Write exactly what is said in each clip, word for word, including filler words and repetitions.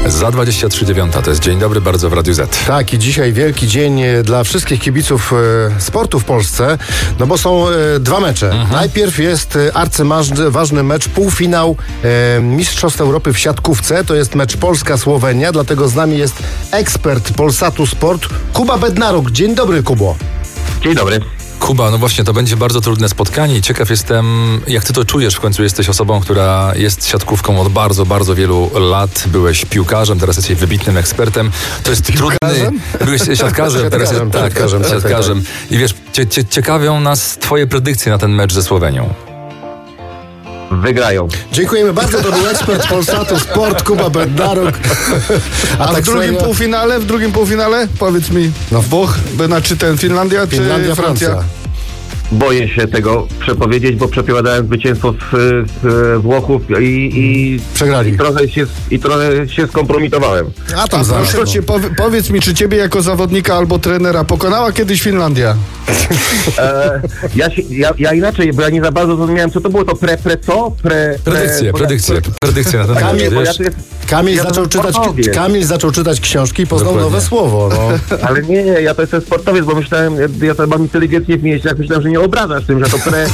Za dwadzieścia trzy dziewiąta, to jest dzień dobry bardzo w Radiu Z. Tak, i dzisiaj wielki dzień dla wszystkich kibiców e, sportu w Polsce, no bo są e, dwa mecze. Mhm. Najpierw jest e, arcyważny ważny mecz, półfinał e, Mistrzostw Europy w siatkówce. To jest mecz Polska-Słowenia, dlatego z nami jest ekspert Polsatu Sport, Kuba Bednaruk. Dzień dobry, Kubo. Dzień dobry. Kuba, no właśnie, to będzie bardzo trudne spotkanie i ciekaw jestem, jak ty to czujesz. W końcu jesteś osobą, która jest siatkówką od bardzo, bardzo wielu lat. Byłeś piłkarzem, teraz jesteś wybitnym ekspertem. To jest trudny... Byłeś siatkarzem, teraz jest... Tak, siatkarzem, tak, siatkarzem. I wiesz, cie, cie, ciekawią nas twoje predykcje na ten mecz ze Słowenią. Wygrają. Dziękujemy bardzo, to był ekspert Polsatu Sport, Kuba Bednaruk. A, A tak w drugim serio? półfinale, w drugim półfinale, powiedz mi, no Włoch, znaczy ten Finlandia, Finlandia czy Francja? Francja. Boję się tego przepowiedzieć, bo przepowiadałem zwycięstwo z, z Włochów i, i, Przegrali. I, trochę się, i trochę się skompromitowałem. A tam A za proszę cię, powie, powiedz mi, czy ciebie jako zawodnika albo trenera pokonała kiedyś Finlandia? E, ja, się, ja, ja inaczej, bo ja nie za bardzo zrozumiałem, co to było, to pre, pre co? Pre, pre, Predykcje, pre, predykcje, pre, predykcje na ten Kamil, mecz, bo ja wiesz? tu jest, Kamil, ja zaczął czytać, sportowiec. Kamil zaczął czytać książki i poznał Dokładnie. nowe słowo. No. Ale nie, nie, ja to jestem sportowiec, bo myślałem, ja, ja to mam inteligencję w mieście, jak myślałem, że nie obrażasz tym, że to pre...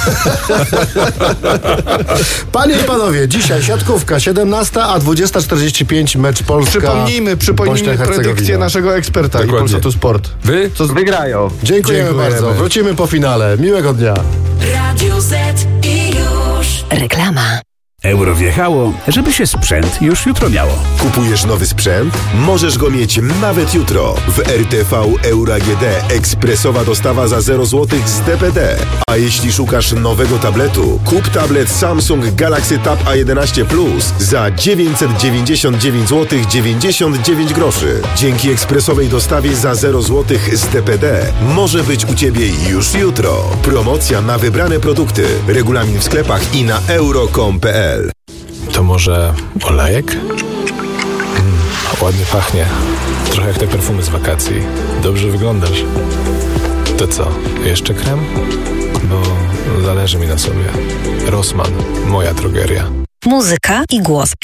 Panie i panowie, dzisiaj siatkówka siedemnasta, a dwudziesta czterdzieści pięć mecz Polska. Przypomnijmy, przypomnijmy predykcję naszego eksperta Dokładnie. i Polsatu Sport. Wy? Co z... Wygrają. Dziękujemy, Dziękujemy bardzo. Wrócimy po finale. Miłego dnia. Radio Z i już. Reklama. Euro wjechało, żeby się sprzęt już jutro miało. Kupujesz nowy sprzęt? Możesz go mieć nawet jutro. W R T V Euro A G D ekspresowa dostawa za zero złotych z D P D. A jeśli szukasz nowego tabletu, kup tablet Samsung Galaxy Tab A jedenaście Plus za dziewięćset dziewięćdziesiąt dziewięć złotych dziewięćdziesiąt dziewięć groszy. Dzięki ekspresowej dostawie za zero złotych z D P D może być u Ciebie już jutro. Promocja na wybrane produkty. Regulamin w sklepach i na euro kropka com kropka p l. To może olejek? Mm, ładnie pachnie. Trochę jak te perfumy z wakacji. Dobrze wyglądasz. To co? Jeszcze krem? Bo zależy mi na sobie. Rossmann, moja drogeria. Muzyka i głos